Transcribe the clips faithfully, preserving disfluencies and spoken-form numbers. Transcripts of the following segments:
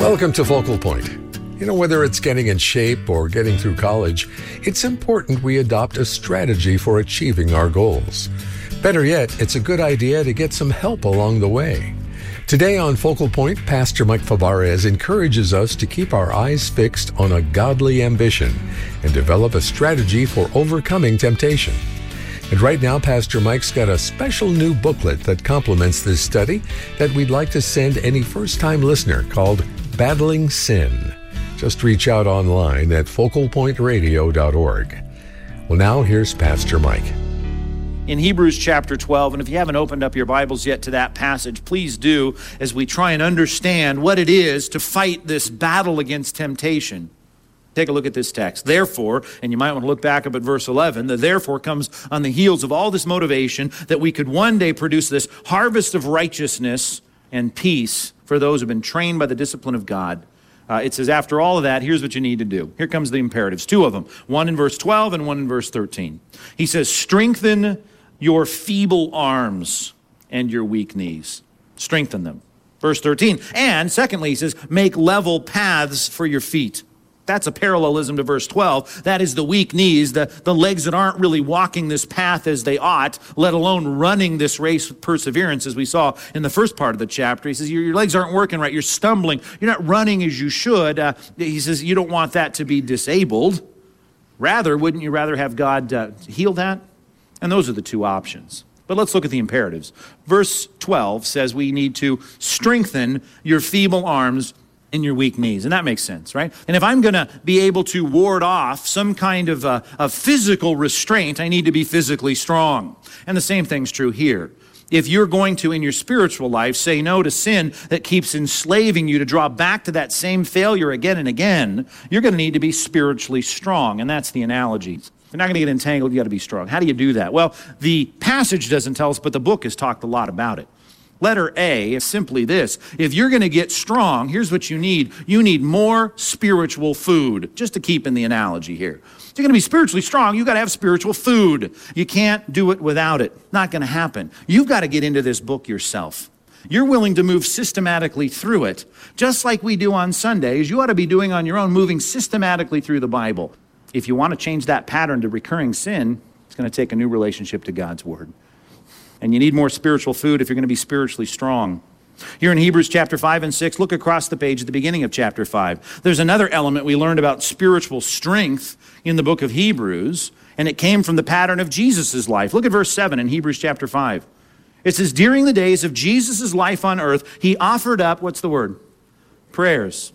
Welcome to Focal Point. You know, whether it's getting in shape or getting through college, it's important we adopt a strategy for achieving our goals. Better yet, it's a good idea to get some help along the way. Today on Focal Point, Pastor Mike Fabarez encourages us to keep our eyes fixed on a godly ambition and develop a strategy for overcoming temptation. And right now, Pastor Mike's got a special new booklet that complements this study that we'd like to send any first-time listener called Battling Sin. Just reach out online at focal point radio dot org. Well, now here's Pastor Mike. In Hebrews chapter twelve, and if you haven't opened up your Bibles yet to that passage, please do as we try and understand what it is to fight this battle against temptation. Take a look at this text. Therefore, and you might want to look back up at verse eleven, the therefore comes on the heels of all this motivation that we could one day produce this harvest of righteousness and peace for those who have been trained by the discipline of God. Uh, it says, after all of that, here's what you need to do. Here comes the imperatives, two of them, one in verse twelve and one in verse thirteen. He says, strengthen your feeble arms and your weak knees. Strengthen them. Verse thirteen. And secondly, he says, make level paths for your feet. That's a parallelism to verse twelve. That is the weak knees, the, the legs that aren't really walking this path as they ought, let alone running this race with perseverance, as we saw in the first part of the chapter. He says, your, your legs aren't working right. You're stumbling. You're not running as you should. Uh, he says, you don't want that to be disabled. Rather, wouldn't you rather have God uh, heal that? And those are the two options. But let's look at the imperatives. Verse twelve says we need to strengthen your feeble arms and your weak knees. And that makes sense, right? And if I'm going to be able to ward off some kind of a, a physical restraint, I need to be physically strong. And the same thing's true here. If you're going to, in your spiritual life, say no to sin that keeps enslaving you to draw back to that same failure again and again, you're going to need to be spiritually strong. And that's the analogy. If you're not going to get entangled, you got to be strong. How do you do that? Well, the passage doesn't tell us, but the book has talked a lot about it. Letter A is simply this. If you're going to get strong, here's what you need. You need more spiritual food, just to keep in the analogy here. If you're going to be spiritually strong, you've got to have spiritual food. You can't do it without it. Not going to happen. You've got to get into this book yourself. You're willing to move systematically through it, just like we do on Sundays. You ought to be doing on your own, moving systematically through the Bible. If you want to change that pattern to recurring sin, it's going to take a new relationship to God's Word. And you need more spiritual food if you're going to be spiritually strong. Here in Hebrews chapter five and six, look across the page at the beginning of chapter five. There's another element we learned about spiritual strength in the book of Hebrews, and it came from the pattern of Jesus' life. Look at verse seven in Hebrews chapter five. It says, during the days of Jesus' life on earth, he offered up, what's the word? Prayers.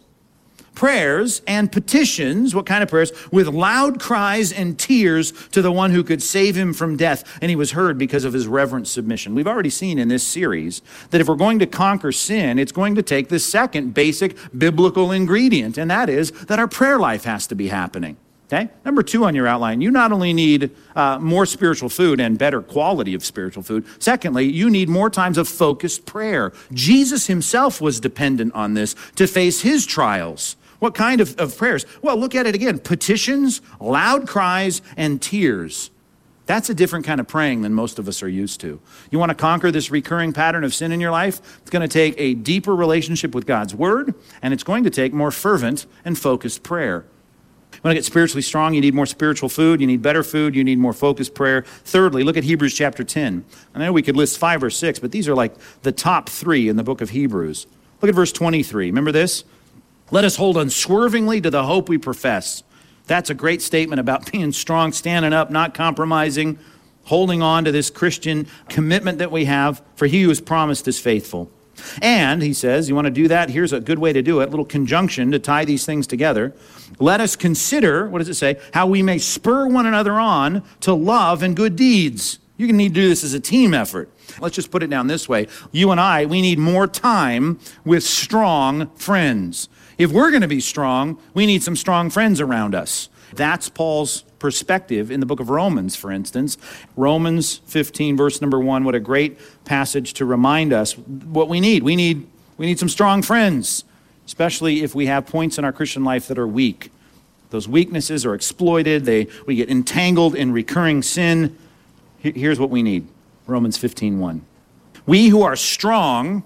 Prayers and petitions, what kind of prayers? With loud cries and tears to the one who could save him from death. And he was heard because of his reverent submission. We've already seen in this series that if we're going to conquer sin, it's going to take the second basic biblical ingredient, and that is that our prayer life has to be happening. Okay? Number two on your outline, you not only need uh, more spiritual food and better quality of spiritual food. Secondly, you need more times of focused prayer. Jesus himself was dependent on this to face his trials. What kind of, of prayers? Well, look at it again. Petitions, loud cries, and tears. That's a different kind of praying than most of us are used to. You want to conquer this recurring pattern of sin in your life? It's going to take a deeper relationship with God's Word, and it's going to take more fervent and focused prayer. You want to get spiritually strong, you need more spiritual food, you need better food, you need more focused prayer. Thirdly, look at Hebrews chapter ten. I know we could list five or six, but these are like the top three in the book of Hebrews. Look at verse twenty-three. Remember this? Let us hold unswervingly to the hope we profess. That's a great statement about being strong, standing up, not compromising, holding on to this Christian commitment that we have, for he who has promised is faithful. And, he says, you want to do that? Here's a good way to do it, a little conjunction to tie these things together. Let us consider, what does it say? How we may spur one another on to love and good deeds. You're going to need to do this as a team effort. Let's just put it down this way. You and I, we need more time with strong friends. If we're going to be strong, we need some strong friends around us. That's Paul's perspective in the book of Romans, for instance. Romans fifteen, verse number one, what a great passage to remind us what we need. We need, we need some strong friends, especially if we have points in our Christian life that are weak. Those weaknesses are exploited. They, we get entangled in recurring sin. Here's what we need. Romans fifteen one. We who are strong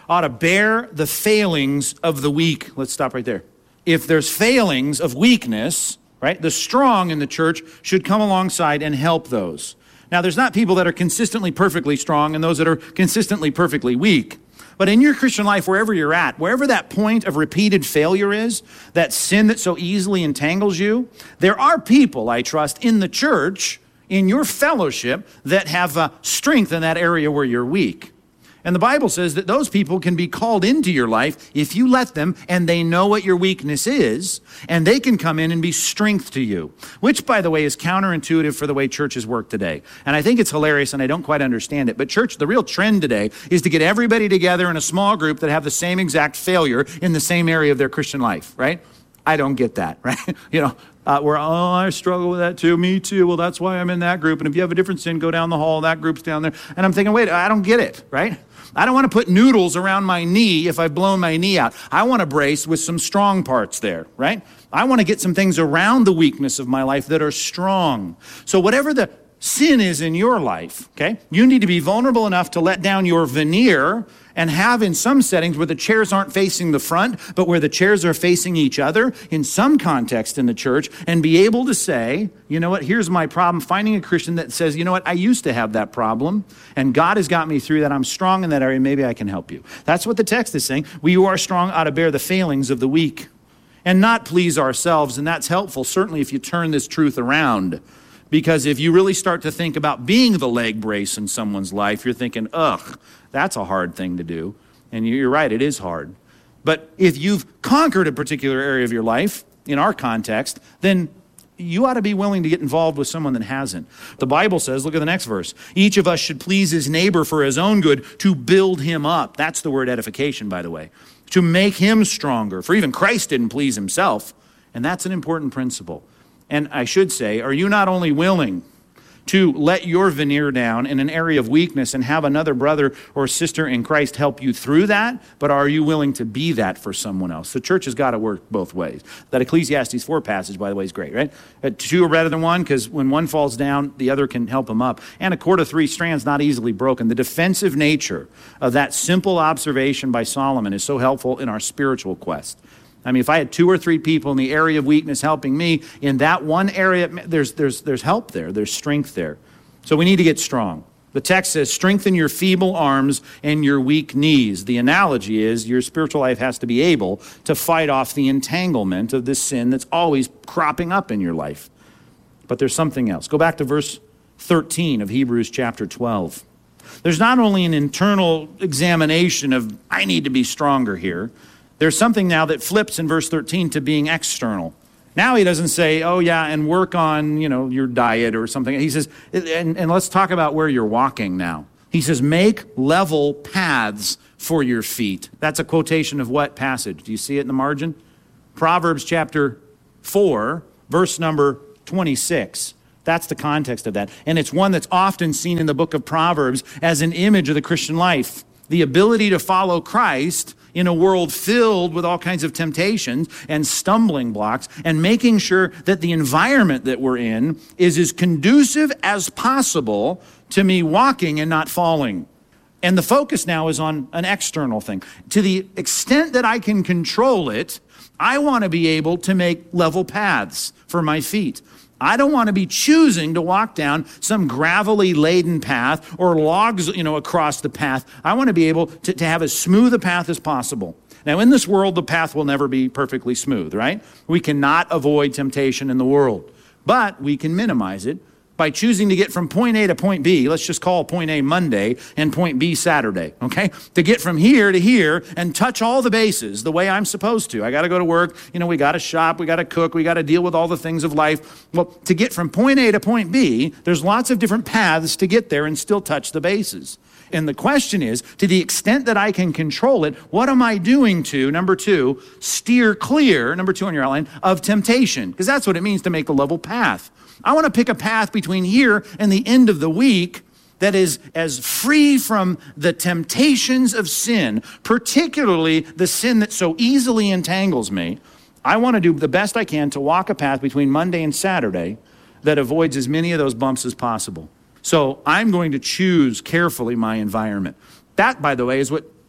ought to bear the failings of the weak. Let's stop right there. If there's failings of weakness, right, the strong in the church should come alongside and help those. Now, there's not people that are consistently perfectly strong and those that are consistently perfectly weak. But in your Christian life, wherever you're at, wherever that point of repeated failure is, that sin that so easily entangles you, there are people, I trust, in the church, in your fellowship, that have uh, strength in that area where you're weak. And the Bible says that those people can be called into your life if you let them, and they know what your weakness is, and they can come in and be strength to you, which, by the way, is counterintuitive for the way churches work today. And I think it's hilarious, and I don't quite understand it. But church, the real trend today is to get everybody together in a small group that have the same exact failure in the same area of their Christian life, right? I don't get that, right? You know, uh, where, oh, I struggle with that too. Me too. Well, that's why I'm in that group. And if you have a different sin, go down the hall. That group's down there. And I'm thinking, wait, I don't get it, right? I don't want to put noodles around my knee if I've blown my knee out. I want to brace with some strong parts there, right? I want to get some things around the weakness of my life that are strong. So whatever the sin is in your life, okay, you need to be vulnerable enough to let down your veneer and have, in some settings where the chairs aren't facing the front, but where the chairs are facing each other, in some context in the church, and be able to say, you know what, here's my problem. Finding a Christian that says, you know what, I used to have that problem, and God has got me through that. I'm strong in that area. Maybe I can help you. That's what the text is saying. We who are strong ought to bear the failings of the weak and not please ourselves, and that's helpful, certainly if you turn this truth around. Because if you really start to think about being the leg brace in someone's life, you're thinking, ugh, that's a hard thing to do. And you're right, it is hard. But if you've conquered a particular area of your life, in our context, then you ought to be willing to get involved with someone that hasn't. The Bible says, look at the next verse, each of us should please his neighbor for his own good, to build him up. That's the word edification, by the way. To make him stronger. For even Christ didn't please himself. And that's an important principle. And I should say, are you not only willing to let your veneer down in an area of weakness and have another brother or sister in Christ help you through that, but are you willing to be that for someone else? The church has got to work both ways. That Ecclesiastes four passage, by the way, is great, right? Uh, two are better than one, because when one falls down, the other can help them up. And a cord of three strands not easily broken. The defensive nature of that simple observation by Solomon is so helpful in our spiritual quest. I mean, if I had two or three people in the area of weakness helping me, in that one area, there's, there's, there's help there. There's strength there. So we need to get strong. The text says, strengthen your feeble arms and your weak knees. The analogy is your spiritual life has to be able to fight off the entanglement of this sin that's always cropping up in your life. But there's something else. Go back to verse thirteen of Hebrews chapter twelve. There's not only an internal examination of, I need to be stronger here. There's something now that flips in verse thirteen to being external. Now he doesn't say, oh yeah, and work on, you know, your diet or something. He says, and, and let's talk about where you're walking now. He says, make level paths for your feet. That's a quotation of what passage? Do you see it in the margin? Proverbs chapter four, verse number twenty-six. That's the context of that. And it's one that's often seen in the book of Proverbs as an image of the Christian life. The ability to follow Christ in a world filled with all kinds of temptations and stumbling blocks, and making sure that the environment that we're in is as conducive as possible to me walking and not falling. And the focus now is on an external thing. To the extent that I can control it, I want to be able to make level paths for my feet. I don't want to be choosing to walk down some gravelly laden path or logs, you know, across the path. I want to be able to, to have as smooth a path as possible. Now, in this world, the path will never be perfectly smooth, right? We cannot avoid temptation in the world, but we can minimize it by choosing to get from point A to point B. Let's just call point A Monday and point B Saturday, okay? To get from here to here and touch all the bases the way I'm supposed to. I got to go to work. You know, we got to shop. We got to cook. We got to deal with all the things of life. Well, to get from point A to point B, there's lots of different paths to get there and still touch the bases. And the question is, to the extent that I can control it, what am I doing to, number two, steer clear, number two on your outline, of temptation? Because that's what it means to make a level path. I want to pick a path between here and the end of the week that is as free from the temptations of sin, particularly the sin that so easily entangles me. I want to do the best I can to walk a path between Monday and Saturday that avoids as many of those bumps as possible. So I'm going to choose carefully my environment. That, by the way, is what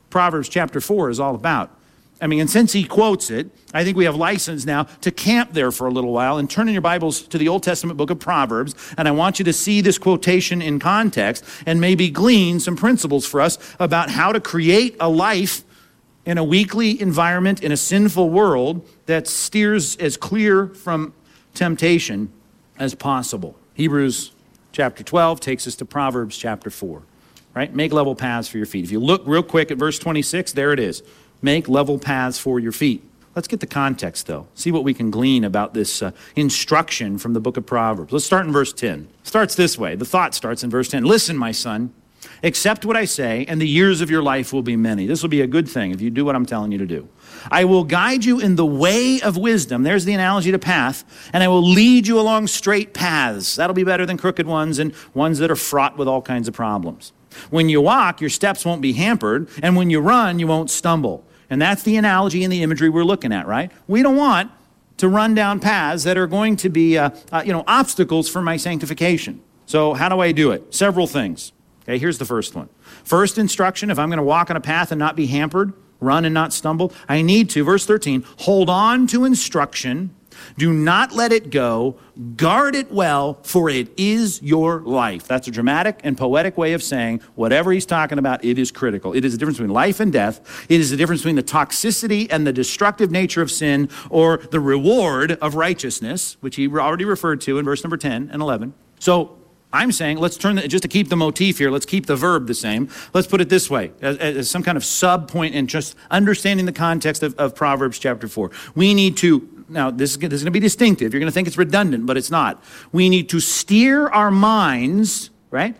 Proverbs chapter four is all about. I mean, and since he quotes it, I think we have license now to camp there for a little while and turn in your Bibles to the Old Testament book of Proverbs. And I want you to see this quotation in context and maybe glean some principles for us about how to create a life in a weakly environment, in a sinful world that steers as clear from temptation as possible. Hebrews chapter twelve takes us to Proverbs chapter four, right? Make level paths for your feet. If you look real quick at verse twenty-six, there it is. Make level paths for your feet. Let's get the context, though. See what we can glean about this uh, instruction from the book of Proverbs. Let's start in verse ten. It starts this way. The thought starts in verse ten. Listen, my son, accept what I say, and the years of your life will be many. This will be a good thing if you do what I'm telling you to do. I will guide you in the way of wisdom. There's the analogy to path. And I will lead you along straight paths. That'll be better than crooked ones and ones that are fraught with all kinds of problems. When you walk, your steps won't be hampered. And when you run, you won't stumble. And that's the analogy and the imagery we're looking at, right? We don't want to run down paths that are going to be, uh, uh, you know, obstacles for my sanctification. So how do I do it? Several things. Okay, here's the first one. First instruction, if I'm going to walk on a path and not be hampered, run and not stumble, I need to, verse thirteen, hold on to instruction. Do not let it go. Guard it well, for it is your life. That's a dramatic and poetic way of saying whatever he's talking about, it is critical. It is the difference between life and death. It is the difference between the toxicity and the destructive nature of sin or the reward of righteousness, which he already referred to in verse number ten and eleven. So I'm saying, let's turn the, just to keep the motif here, let's keep the verb the same. Let's put it this way, as, as some kind of sub point in just understanding the context of, of Proverbs chapter four. We need to, now this is, this is going to be distinctive. You're going to think it's redundant, but it's not. We need to steer our minds, right,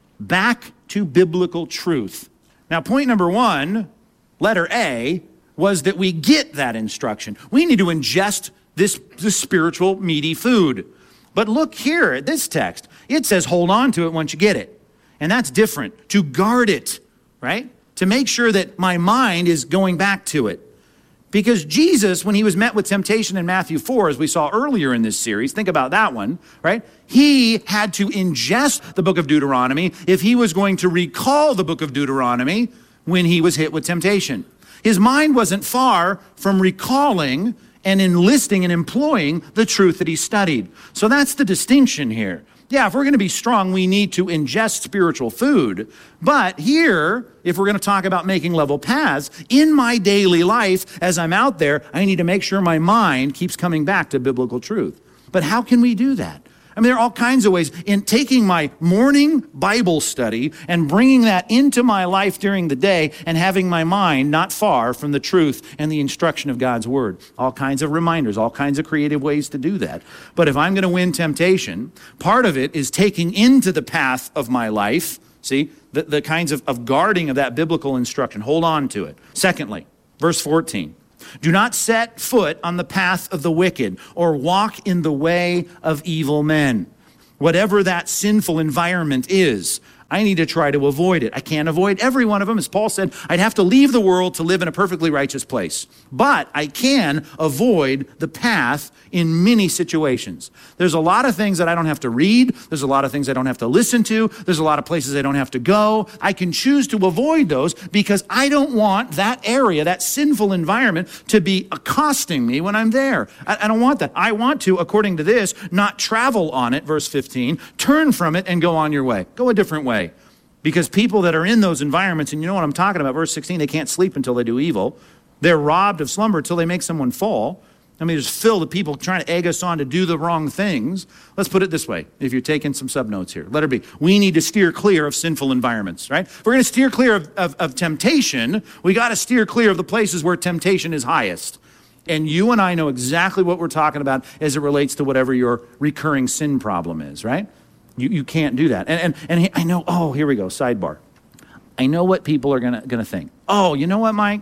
back to biblical truth. Now, point number one, letter A, was that we get that instruction. We need to ingest this, this spiritual meaty food. But look here at this text. It says hold on to it once you get it. And that's different. To guard it, right? To make sure that my mind is going back to it. Because Jesus, when he was met with temptation in Matthew four, as we saw earlier in this series, think about that one, right? He had to ingest the book of Deuteronomy if he was going to recall the book of Deuteronomy when he was hit with temptation. His mind wasn't far from recalling and enlisting and employing the truth that he studied. So that's the distinction here. Yeah, if we're going to be strong, we need to ingest spiritual food. But here, if we're going to talk about making level paths, in my daily life, as I'm out there, I need to make sure my mind keeps coming back to biblical truth. But how can we do that? I mean, there are all kinds of ways. In taking my morning Bible study and bringing that into my life during the day and having my mind not far from the truth and the instruction of God's word. All kinds of reminders, all kinds of creative ways to do that. But if I'm going to win temptation, part of it is taking into the path of my life, see, the, the kinds of, of guarding of that biblical instruction. Hold on to it. Secondly, verse fourteen. Do not set foot on the path of the wicked or walk in the way of evil men. Whatever that sinful environment is, I need to try to avoid it. I can't avoid every one of them. As Paul said, I'd have to leave the world to live in a perfectly righteous place. But I can avoid the path in many situations. There's a lot of things that I don't have to read. There's a lot of things I don't have to listen to. There's a lot of places I don't have to go. I can choose to avoid those because I don't want that area, that sinful environment, to be accosting me when I'm there. I, I don't want that. I want to, according to this, not travel on it, verse fifteen, turn from it and go on your way. Go a different way. Because people that are in those environments, and you know what I'm talking about, verse sixteen, they can't sleep until they do evil. They're robbed of slumber until they make someone fall. I mean, just fill the people trying to egg us on to do the wrong things. Let's put it this way, if you're taking some subnotes here. Letter B, we need to steer clear of sinful environments, right? If we're going to steer clear of, of, of temptation, we got to steer clear of the places where temptation is highest. And you and I know exactly what we're talking about as it relates to whatever your recurring sin problem is, right? You you can't do that. And and, and I know, oh, here we go, sidebar. I know what people are gonna gonna think. Oh, you know what, Mike?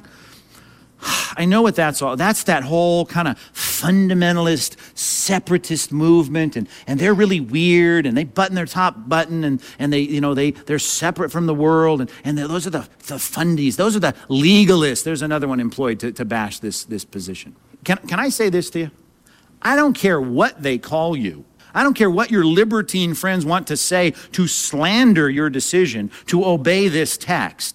I know what that's all. That's that whole kind of fundamentalist, separatist movement, and, and they're really weird, and they button their top button, and, and they, you know, they, they're separate from the world, and, and those are the, the fundies. Those are the legalists. There's another one employed to, to bash this, this position. Can, can I say this to you? I don't care what they call you. I don't care what your libertine friends want to say to slander your decision to obey this text.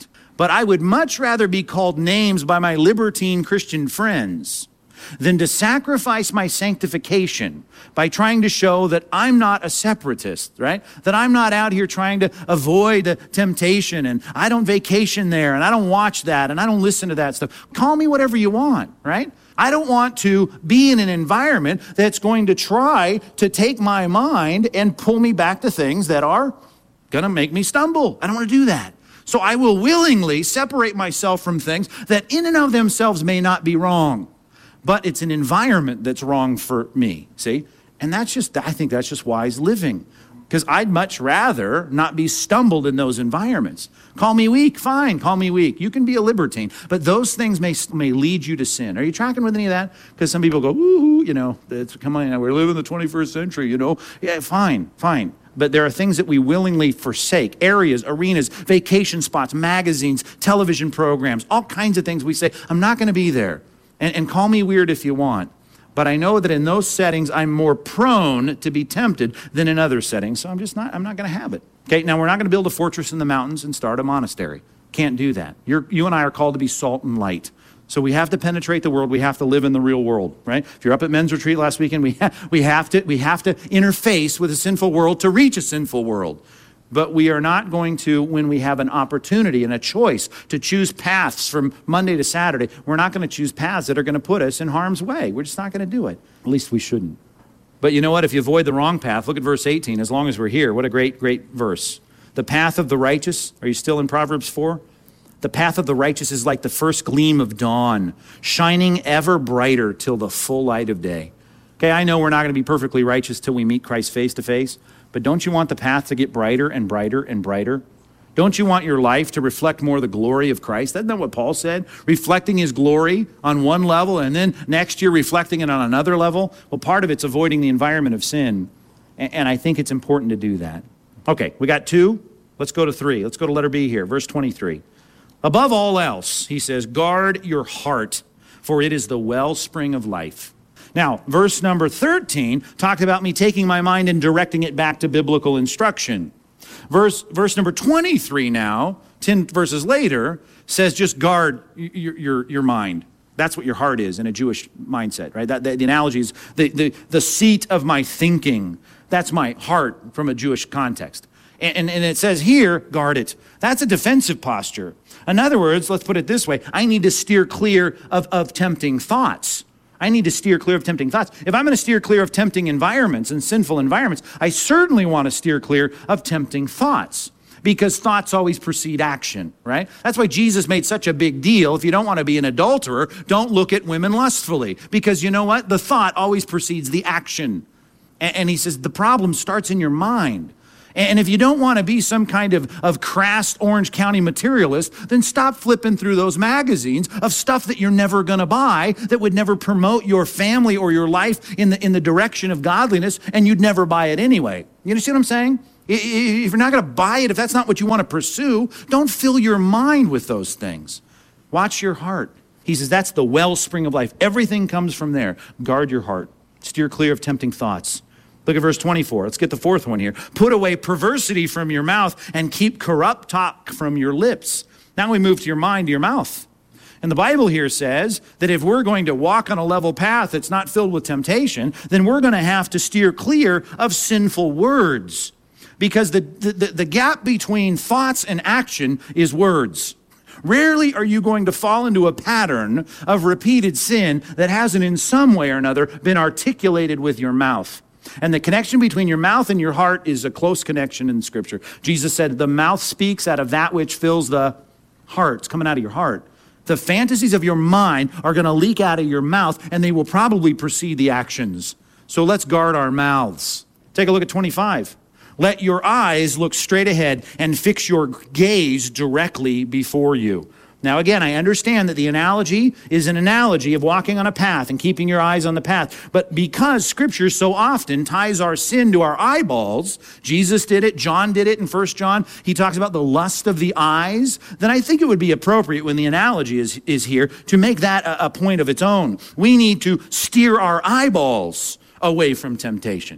But I would much rather be called names by my libertine Christian friends than to sacrifice my sanctification by trying to show that I'm not a separatist, right? That I'm not out here trying to avoid temptation, and I don't vacation there, and I don't watch that, and I don't listen to that stuff. Call me whatever you want, right? I don't want to be in an environment that's going to try to take my mind and pull me back to things that are going to make me stumble. I don't want to do that. So I will willingly separate myself from things that in and of themselves may not be wrong, but it's an environment that's wrong for me, see? And that's just, I think that's just wise living, because I'd much rather not be stumbled in those environments. Call me weak, fine, call me weak. You can be a libertine, but those things may may lead you to sin. Are you tracking with any of that? Because some people go, ooh, you know, it's, come on, we're living in the twenty-first century, you know. Yeah, fine, fine. But there are things that we willingly forsake, areas, arenas, vacation spots, magazines, television programs, all kinds of things we say, I'm not going to be there. And, and call me weird if you want. But I know that in those settings, I'm more prone to be tempted than in other settings. So I'm just not, I'm not going to have it. Okay, now we're not going to build a fortress in the mountains and start a monastery. Can't do that. You're, you and I are called to be salt and light. So we have to penetrate the world. We have to live in the real world, right? If you're up at men's retreat last weekend, we, ha- we, have to, we have to interface with a sinful world to reach a sinful world. But we are not going to, when we have an opportunity and a choice to choose paths from Monday to Saturday, we're not going to choose paths that are going to put us in harm's way. We're just not going to do it. At least we shouldn't. But you know what? If you avoid the wrong path, look at verse eighteen, as long as we're here. What a great, great verse. The path of the righteous, are you still in Proverbs four? The path of the righteous is like the first gleam of dawn, shining ever brighter till the full light of day. Okay, I know we're not going to be perfectly righteous till we meet Christ face to face, but don't you want the path to get brighter and brighter and brighter? Don't you want your life to reflect more the glory of Christ? Isn't that what Paul said? Reflecting his glory on one level and then next year reflecting it on another level? Well, part of it's avoiding the environment of sin, and I think it's important to do that. Okay, we got two. Let's go to three. Let's go to letter B here, verse twenty-three. Above all else, he says, guard your heart, for it is the wellspring of life. Now, verse number thirteen talked about me taking my mind and directing it back to biblical instruction. Verse, verse number twenty-three now, ten verses later, says just guard your, your, your mind. That's what your heart is in a Jewish mindset, right? That, the, the analogy is the, the, the seat of my thinking. That's my heart from a Jewish context. And, and, and it says here, guard it. That's a defensive posture. In other words, let's put it this way. I need to steer clear of, of tempting thoughts. I need to steer clear of tempting thoughts. If I'm going to steer clear of tempting environments and sinful environments, I certainly want to steer clear of tempting thoughts, because thoughts always precede action, right? That's why Jesus made such a big deal. If you don't want to be an adulterer, don't look at women lustfully, because you know what? The thought always precedes the action. And, and he says the problem starts in your mind. And if you don't want to be some kind of, of crass Orange County materialist, then stop flipping through those magazines of stuff that you're never going to buy, that would never promote your family or your life in the, in the direction of godliness, and you'd never buy it anyway. You understand what I'm saying? If you're not going to buy it, if that's not what you want to pursue, don't fill your mind with those things. Watch your heart. He says that's the wellspring of life. Everything comes from there. Guard your heart. Steer clear of tempting thoughts. Look at verse twenty-four. Let's get the fourth one here. Put away perversity from your mouth and keep corrupt talk from your lips. Now we move to your mind, to your mouth. And the Bible here says that if we're going to walk on a level path that's not filled with temptation, then we're going to have to steer clear of sinful words. Because the, the, the gap between thoughts and action is words. Rarely are you going to fall into a pattern of repeated sin that hasn't in some way or another been articulated with your mouth. And the connection between your mouth and your heart is a close connection in Scripture. Jesus said, the mouth speaks out of that which fills the heart. It's coming out of your heart. The fantasies of your mind are going to leak out of your mouth, and they will probably precede the actions. So let's guard our mouths. Take a look at twenty-five. Let your eyes look straight ahead and fix your gaze directly before you. Now, again, I understand that the analogy is an analogy of walking on a path and keeping your eyes on the path. But because Scripture so often ties our sin to our eyeballs, Jesus did it, John did it in First John, he talks about the lust of the eyes, then I think it would be appropriate when the analogy is, is here to make that a, a point of its own. We need to steer our eyeballs away from temptation.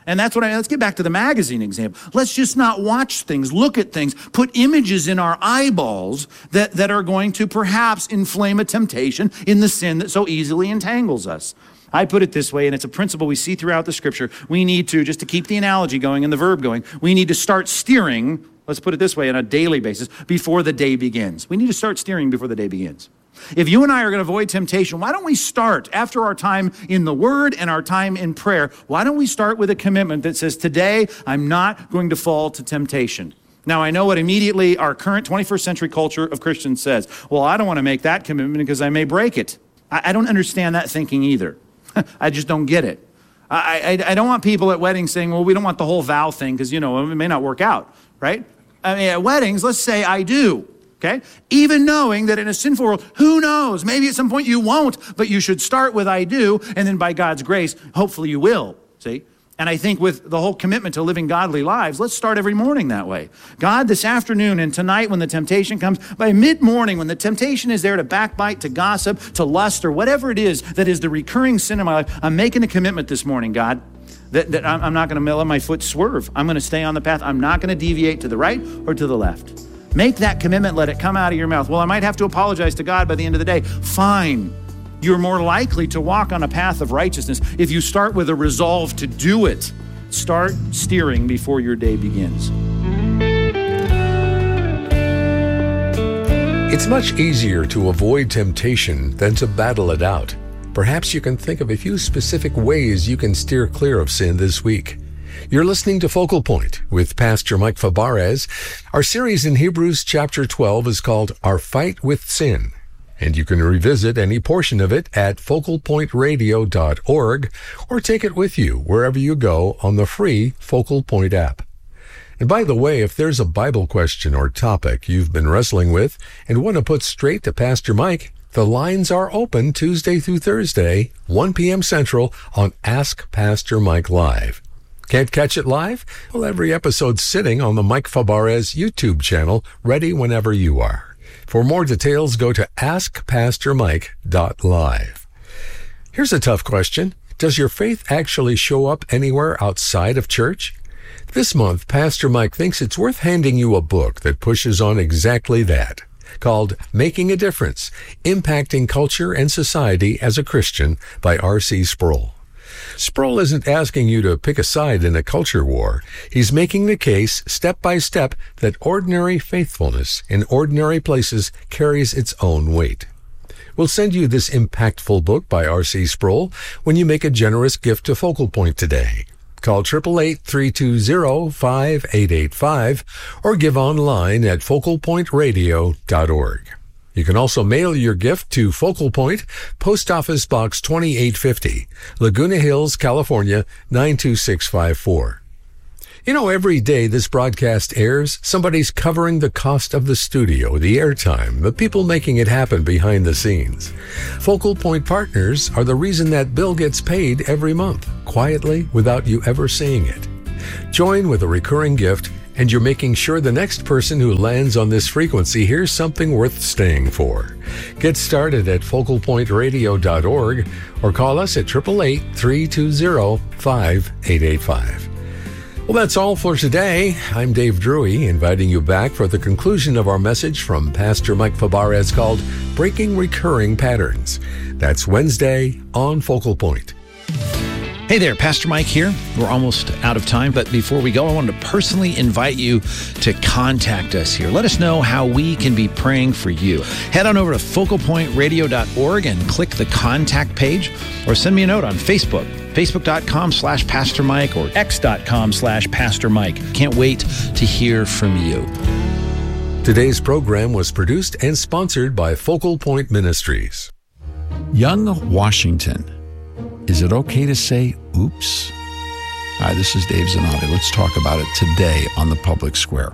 And that's what I, let's get back to the magazine example. Let's just not watch things, look at things, put images in our eyeballs that, that are going to perhaps inflame a temptation in the sin that so easily entangles us. I put it this way, and it's a principle we see throughout the scripture. We need to, just to keep the analogy going and the verb going, we need to start steering, let's put it this way, on a daily basis before the day begins. We need to start steering before the day begins. If you and I are going to avoid temptation, why don't we start after our time in the Word and our time in prayer? Why don't we start with a commitment that says, today I'm not going to fall to temptation? Now, I know what immediately our current twenty-first century culture of Christians says. Well, I don't want to make that commitment because I may break it. I, I don't understand that thinking either. I just don't get it. I, I, I don't want people at weddings saying, well, we don't want the whole vow thing because, you know, it may not work out, right? I mean, at weddings, let's say I do. Okay? Even knowing that in a sinful world, who knows? Maybe at some point you won't, but you should start with I do, and then by God's grace, hopefully you will. See? And I think with the whole commitment to living godly lives, let's start every morning that way. God, this afternoon and tonight when the temptation comes, by mid-morning when the temptation is there to backbite, to gossip, to lust, or whatever it is that is the recurring sin in my life, I'm making a commitment this morning, God, that, that I'm not going to let my foot swerve. I'm going to stay on the path. I'm not going to deviate to the right or to the left. Make that commitment, let it come out of your mouth. Well, I might have to apologize to God by the end of the day. Fine. You're more likely to walk on a path of righteousness if you start with a resolve to do it. Start steering before your day begins. It's much easier to avoid temptation than to battle it out. Perhaps you can think of a few specific ways you can steer clear of sin this week. You're listening to Focal Point with Pastor Mike Fabarez. Our series in Hebrews chapter twelve is called Our Fight with Sin, and you can revisit any portion of it at focal point radio dot org or take it with you wherever you go on the free Focal Point app. And by the way, if there's a Bible question or topic you've been wrestling with and want to put straight to Pastor Mike, the lines are open Tuesday through Thursday, one p.m. Central on Ask Pastor Mike Live. Can't catch it live? Well, every episode's sitting on the Mike Fabarez YouTube channel, ready whenever you are. For more details, go to ask pastor mike dot live. Here's a tough question. Does your faith actually show up anywhere outside of church? This month, Pastor Mike thinks it's worth handing you a book that pushes on exactly that, called Making a Difference, Impacting Culture and Society as a Christian by R C Sproul. Sproul isn't asking you to pick a side in a culture war. He's making the case, step by step, that ordinary faithfulness in ordinary places carries its own weight. We'll send you this impactful book by R C Sproul when you make a generous gift to Focal Point today. Call eight eight eight, three two zero, five eight eight five or give online at focal point radio dot org. You can also mail your gift to Focal Point, Post Office Box twenty-eight fifty, Laguna Hills, California, nine two six five four. You know, every day this broadcast airs, somebody's covering the cost of the studio, the airtime, the people making it happen behind the scenes. Focal Point partners are the reason that bill gets paid every month, quietly, without you ever seeing it. Join with a recurring gift, and you're making sure the next person who lands on this frequency hears something worth staying for. Get started at focal point radio dot org or call us at eight eight eight, three two zero, five eight eight five. Well, that's all for today. I'm Dave Drury, inviting you back for the conclusion of our message from Pastor Mike Fabarez called Breaking Recurring Patterns. That's Wednesday on Focal Point. Hey there, Pastor Mike here. We're almost out of time, but before we go, I wanted to personally invite you to contact us here. Let us know how we can be praying for you. Head on over to focal point radio dot org and click the contact page, or send me a note on Facebook, facebook.com slash Pastor Mike or x.com slash Pastor Mike. Can't wait to hear from you. Today's program was produced and sponsored by Focal Point Ministries. Young Washington. Is it okay to say, oops? Hi, this is Dave Zanotti. Let's talk about it today on the Public Square.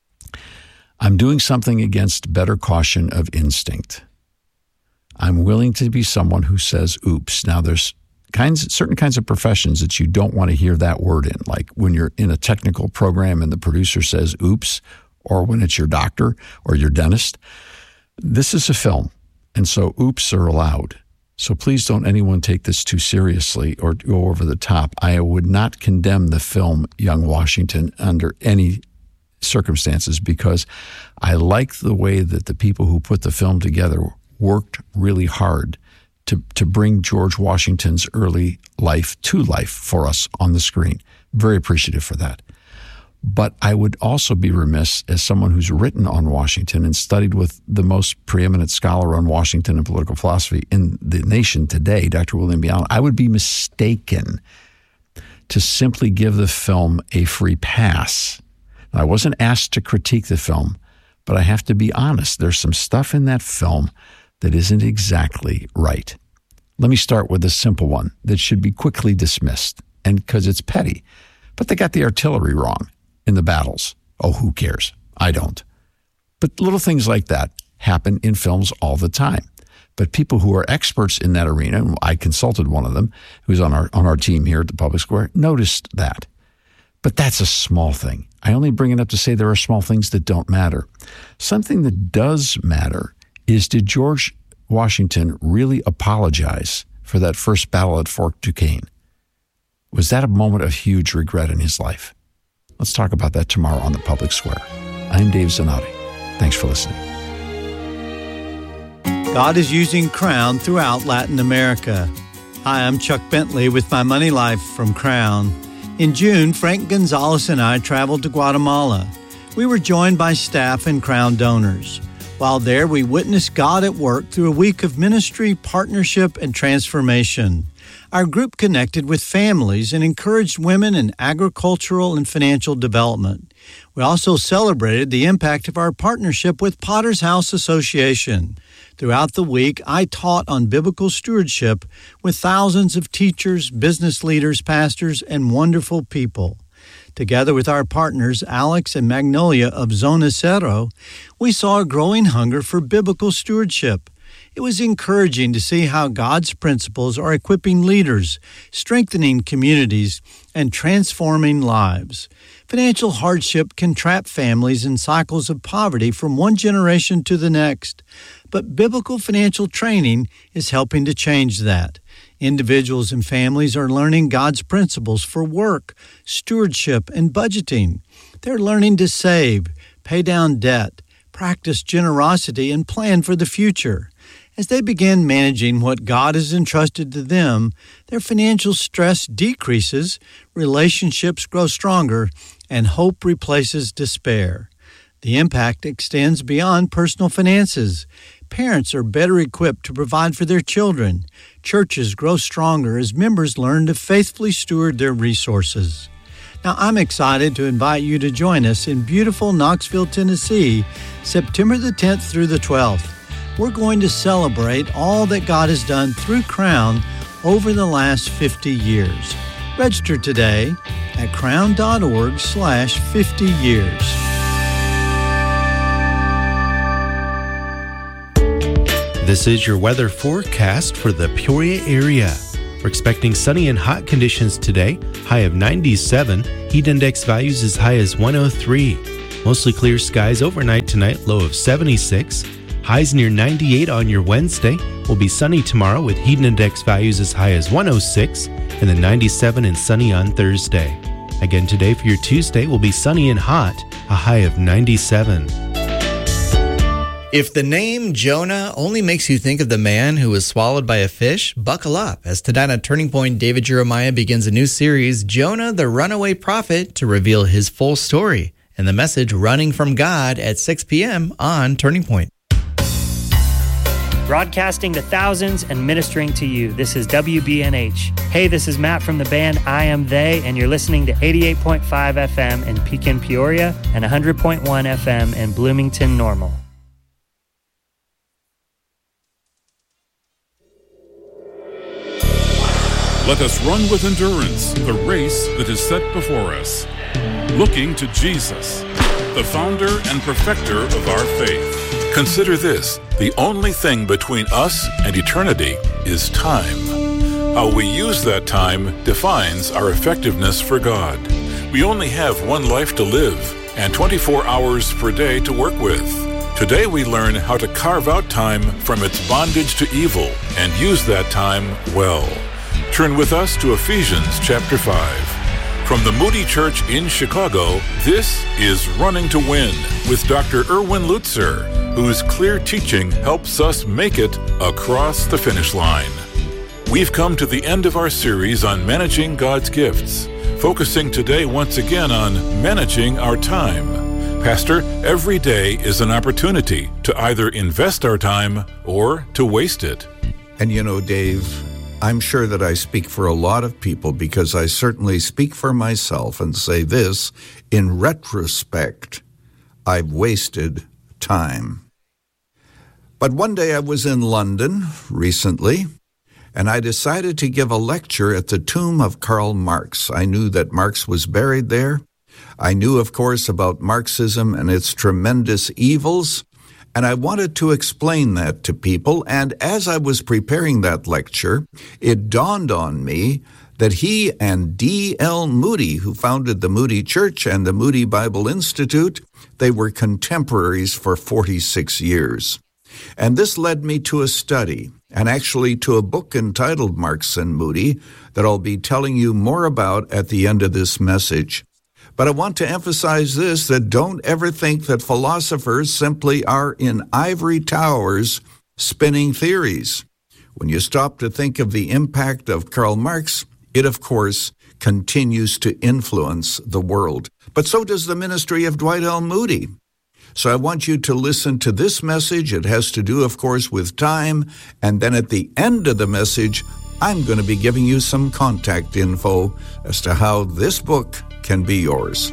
I'm doing something against better caution of instinct. I'm willing to be someone who says, oops. Now, there's kinds, certain kinds of professions that you don't want to hear that word in, like when you're in a technical program and the producer says, oops, or when it's your doctor or your dentist. This is a film, and so oops are allowed. So please don't anyone take this too seriously or go over the top. I would not condemn the film Young Washington under any circumstances because I like the way that the people who put the film together worked really hard to, to bring George Washington's early life to life for us on the screen. Very appreciative for that. But I would also be remiss as someone who's written on Washington and studied with the most preeminent scholar on Washington and political philosophy in the nation today, Doctor William B. Allen. I would be mistaken to simply give the film a free pass. Now, I wasn't asked to critique the film, but I have to be honest. There's some stuff in that film that isn't exactly right. Let me start with a simple one that should be quickly dismissed, and because it's petty. But they got the artillery wrong in the battles. Oh, who cares? I don't. But little things like that happen in films all the time. But people who are experts in that arena, and I consulted one of them, who's on our on our team here at the Public Square, noticed that. But that's a small thing. I only bring it up to say there are small things that don't matter. Something that does matter is, did George Washington really apologize for that first battle at Fort Duquesne? Was that a moment of huge regret in his life? Let's talk about that tomorrow on the Public Square. I'm Dave Zanotti. Thanks for listening. God is using Crown throughout Latin America. Hi, I'm Chuck Bentley with My Money Life from Crown. In June, Frank Gonzalez and I traveled to Guatemala. We were joined by staff and Crown donors. While there, we witnessed God at work through a week of ministry, partnership, and transformation. Our group connected with families and encouraged women in agricultural and financial development. We also celebrated the impact of our partnership with Potter's House Association. Throughout the week, I taught on biblical stewardship with thousands of teachers, business leaders, pastors, and wonderful people. Together with our partners, Alex and Magnolia of Zona Cero, we saw a growing hunger for biblical stewardship. It was encouraging to see how God's principles are equipping leaders, strengthening communities, and transforming lives. Financial hardship can trap families in cycles of poverty from one generation to the next. But biblical financial training is helping to change that. Individuals and families are learning God's principles for work, stewardship, and budgeting. They're learning to save, pay down debt, practice generosity, and plan for the future. As they begin managing what God has entrusted to them, their financial stress decreases, relationships grow stronger, and hope replaces despair. The impact extends beyond personal finances. Parents are better equipped to provide for their children. Churches grow stronger as members learn to faithfully steward their resources. Now, I'm excited to invite you to join us in beautiful Knoxville, Tennessee, September the tenth through the twelfth. We're going to celebrate all that God has done through Crown over the last fifty years. Register today at crown.org slash 50 years. This is your weather forecast for the Peoria area. We're expecting sunny and hot conditions today, high of ninety-seven, heat index values as high as one oh three. Mostly clear skies overnight tonight, low of seventy-six. Highs near ninety-eight on your Wednesday. Will be sunny tomorrow with heat index values as high as one oh six, and then ninety-seven and sunny on Thursday. Again today for your Tuesday will be sunny and hot, a high of ninety-seven. If the name Jonah only makes you think of the man who was swallowed by a fish, buckle up as tonight on Turning Point, David Jeremiah begins a new series, Jonah the Runaway Prophet, to reveal his full story and the message Running from God at six p.m. on Turning Point. Broadcasting to thousands and ministering to you. This is W B N H. Hey, this is Matt from the band I Am They, and you're listening to eighty-eight point five F M in Pekin, Peoria, and one hundred point one F M in Bloomington, Normal. Let us run with endurance the race that is set before us, looking to Jesus, the founder and perfecter of our faith. Consider this: the only thing between us and eternity is time. How we use that time defines our effectiveness for God. We only have one life to live and twenty-four hours per day to work with. Today we learn how to carve out time from its bondage to evil and use that time well. Turn with us to Ephesians chapter five. From the Moody Church in Chicago, this is Running to Win with Doctor Erwin Lutzer, whose clear teaching helps us make it across the finish line. We've come to the end of our series on managing God's gifts, focusing today once again on managing our time. Pastor, every day is an opportunity to either invest our time or to waste it. And you know, Dave, I'm sure that I speak for a lot of people because I certainly speak for myself and say this, in retrospect, I've wasted time. But one day I was in London recently, and I decided to give a lecture at the tomb of Karl Marx. I knew that Marx was buried there. I knew, of course, about Marxism and its tremendous evils, and I wanted to explain that to people. And as I was preparing that lecture, it dawned on me that he and D L Moody, who founded the Moody Church and the Moody Bible Institute, they were contemporaries for forty-six years. And this led me to a study, and actually to a book entitled Marx and Moody, that I'll be telling you more about at the end of this message. But I want to emphasize this, that don't ever think that philosophers simply are in ivory towers spinning theories. When you stop to think of the impact of Karl Marx, it, of course, continues to influence the world. But so does the ministry of Dwight L. Moody. So I want you to listen to this message. It has to do, of course, with time. And then at the end of the message, I'm going to be giving you some contact info as to how this book can be yours.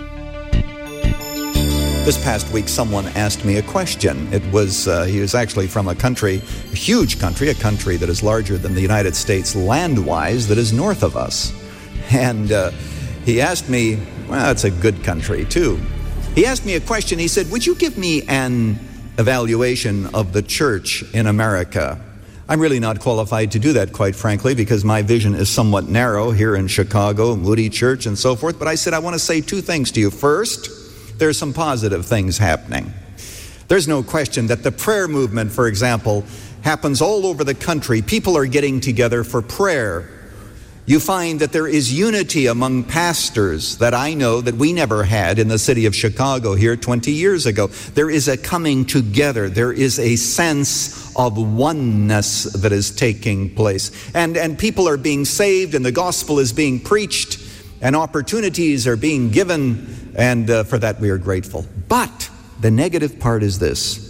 This past week, someone asked me a question. It was, uh, he was actually from a country, a huge country, a country that is larger than the United States land-wise, that is north of us. And uh, he asked me, well, it's a good country, too. He asked me a question. He said, would you give me an evaluation of the church in America? I'm really not qualified to do that, quite frankly, because my vision is somewhat narrow here in Chicago, Moody Church, and so forth. But I said, I want to say two things to you. First, there's some positive things happening. There's no question that the prayer movement, for example, happens all over the country. People are getting together for prayer. You find that there is unity among pastors that I know that we never had in the city of Chicago here twenty years ago. There is a coming together. There is a sense of oneness that is taking place. And, and people are being saved, and the gospel is being preached, and opportunities are being given, and uh, for that we are grateful. But the negative part is this.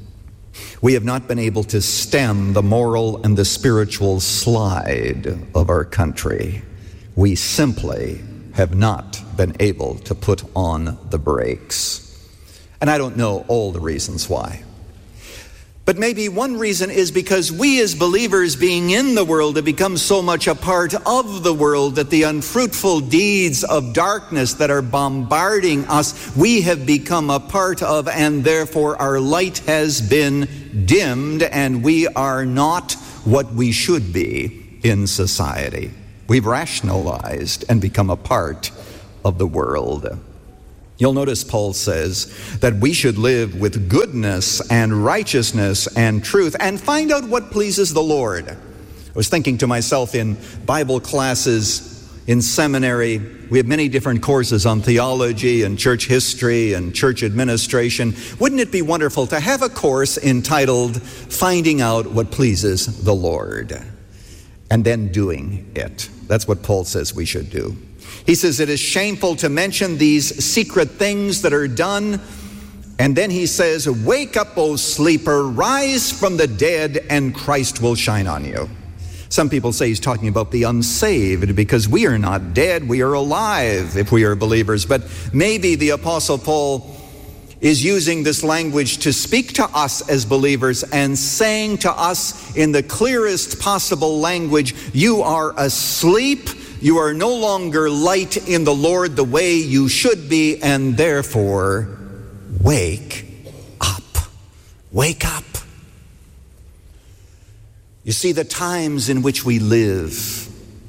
We have not been able to stem the moral and the spiritual slide of our country. We simply have not been able to put on the brakes. And I don't know all the reasons why. But maybe one reason is because we as believers, being in the world, have become so much a part of the world that the unfruitful deeds of darkness that are bombarding us, we have become a part of, and therefore our light has been dimmed, and we are not what we should be in society. We've rationalized and become a part of the world. You'll notice Paul says that we should live with goodness and righteousness and truth and find out what pleases the Lord. I was thinking to myself, in Bible classes, in seminary, we have many different courses on theology and church history and church administration. Wouldn't it be wonderful to have a course entitled Finding Out What Pleases the Lord, and then doing it? That's what Paul says we should do. He says it is shameful to mention these secret things that are done. And then he says, wake up, O sleeper, rise from the dead, and Christ will shine on you. Some people say he's talking about the unsaved, because we are not dead, we are alive if we are believers. But maybe the Apostle Paul is using this language to speak to us as believers and saying to us in the clearest possible language, you are asleep. You are no longer light in the Lord the way you should be, and therefore, wake up. Wake up. You see, the times in which we live,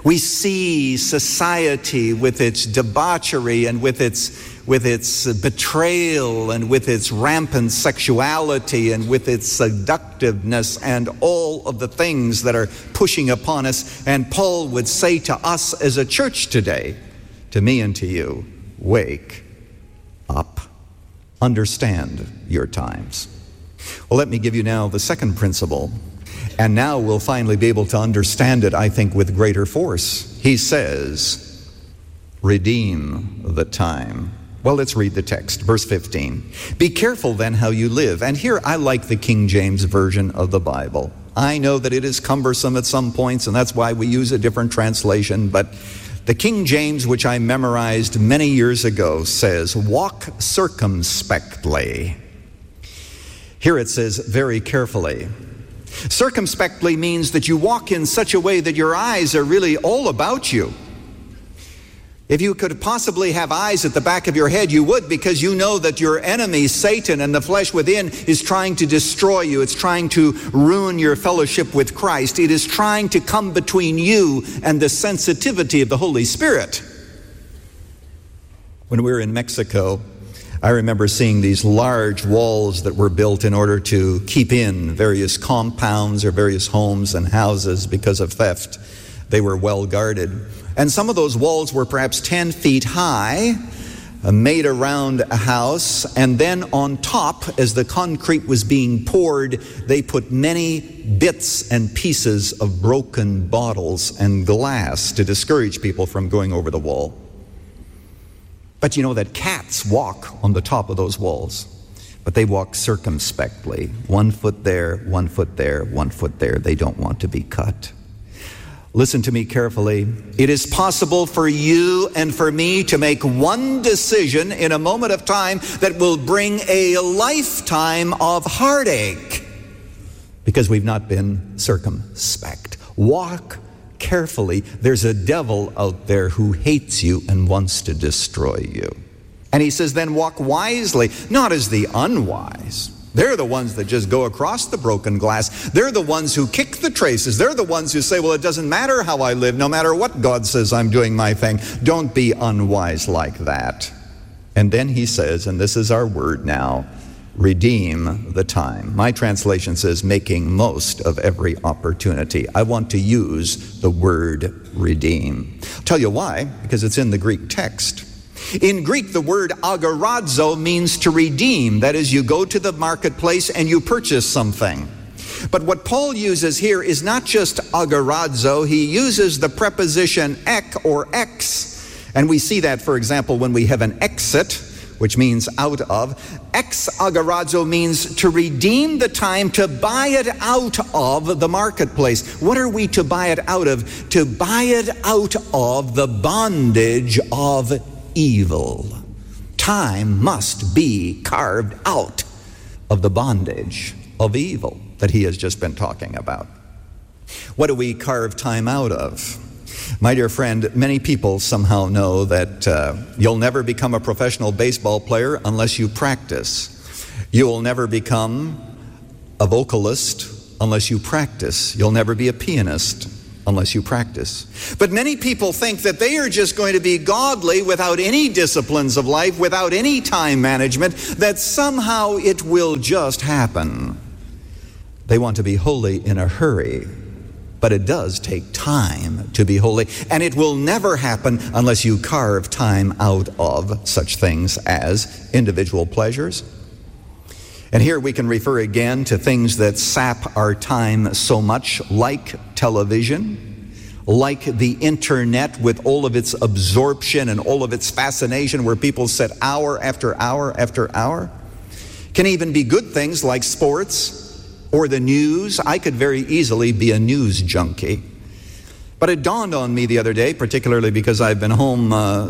We see society with its debauchery and with its with its betrayal and with its rampant sexuality and with its seductiveness and all of the things that are pushing upon us. And Paul would say to us as a church today, to me and to you, wake up. Understand your times. Well, let me give you now the second principle. And now we'll finally be able to understand it, I think, with greater force. He says, redeem the time. Well, let's read the text. Verse fifteen. Be careful then how you live. And here I like the King James Version of the Bible. I know that it is cumbersome at some points, and that's why we use a different translation. But the King James, which I memorized many years ago, says, walk circumspectly. Here it says, very carefully. Circumspectly means that you walk in such a way that your eyes are really all about you. If you could possibly have eyes at the back of your head, you would, because you know that your enemy, Satan, and the flesh within is trying to destroy you. It's trying to ruin your fellowship with Christ. It is trying to come between you and the sensitivity of the Holy Spirit. When we were in Mexico, I remember seeing these large walls that were built in order to keep in various compounds or various homes and houses because of theft. They were well guarded. And some of those walls were perhaps ten feet high, uh, made around a house. And then on top, as the concrete was being poured, they put many bits and pieces of broken bottles and glass to discourage people from going over the wall. But you know that cats walk on the top of those walls. But they walk circumspectly. One foot there, one foot there, one foot there. They don't want to be cut. Listen to me carefully. It is possible for you and for me to make one decision in a moment of time that will bring a lifetime of heartache because we've not been circumspect. Walk carefully. There's a devil out there who hates you and wants to destroy you. And he says, then walk wisely, not as the unwise. They're the ones that just go across the broken glass. They're the ones who kick the traces. They're the ones who say, well, it doesn't matter how I live, no matter what God says I'm doing my thing. Don't be unwise like that. And then he says, and this is our word now, redeem the time. My translation says making most of every opportunity. I want to use the word redeem. I'll tell you why, because it's in the Greek text. In Greek, the word agorazo means to redeem. That is, you go to the marketplace and you purchase something. But what Paul uses here is not just agorazo. He uses the preposition ek or ex. And we see that, for example, when we have an exit, which means out of. Ex agorazo means to redeem the time, to buy it out of the marketplace. What are we to buy it out of? To buy it out of the bondage of evil. Time must be carved out of the bondage of evil that he has just been talking about. What do we carve time out of? My dear friend, many people somehow know that uh, you'll never become a professional baseball player unless you practice. You will never become a vocalist unless you practice. You'll never be a pianist unless you practice. But many people think that they are just going to be godly without any disciplines of life, without any time management, that somehow it will just happen. They want to be holy in a hurry, but it does take time to be holy, and it will never happen unless you carve time out of such things as individual pleasures. And here we can refer again to things that sap our time so much, like television, like the internet with all of its absorption and all of its fascination, where people sit hour after hour after hour. Can even be good things like sports or the news. I could very easily be a news junkie. But it dawned on me the other day, particularly because I've been home uh,